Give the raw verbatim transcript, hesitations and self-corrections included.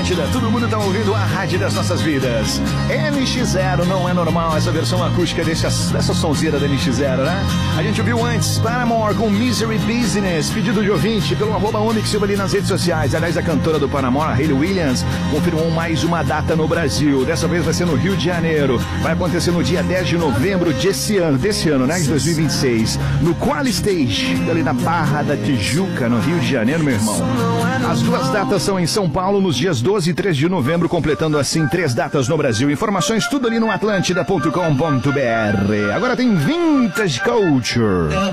Atlântida, todo mundo tá ouvindo a rádio das nossas vidas. N X zero, não é normal essa versão acústica desse, dessa sonzeira da N X zero, né? A gente ouviu antes Paramore com Misery Business, pedido de ouvinte pelo arroba Onyx Silva ali nas redes sociais. Aliás, a cantora do Paramore, Hayley Williams, confirmou mais uma data no Brasil. Dessa vez vai ser no Rio de Janeiro. Vai acontecer no dia dez de novembro desse ano, desse ano, né? De dois mil e vinte e seis. No Quali Stage, ali na Barra da Tijuca, no Rio de Janeiro, meu irmão. As duas datas são em São Paulo, nos dias doze e treze de novembro, completando assim três datas no Brasil. Informações tudo ali no atlântida ponto com ponto b r. Agora tem Vintage Culture.